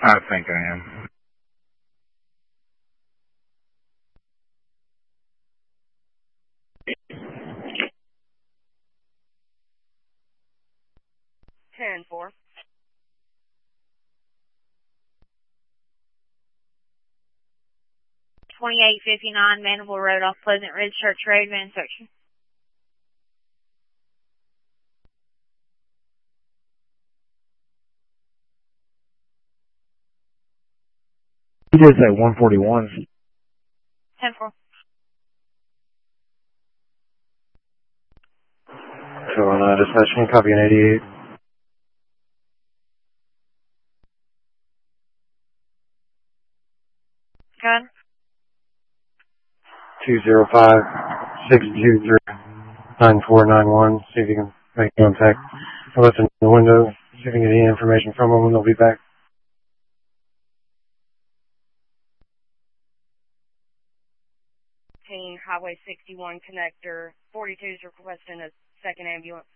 I think I am. Ten four. 2859 Mandible Road off Pleasant Ridge Church Road, van section. He did say 141. 10-4. So on dispatch, can you copy an 88? Good. 205-623-9491. See if you can make contact. I'll let them in the window. See if you can get any information from them when they'll be back. Highway 61 connector. 42 is requesting a second ambulance.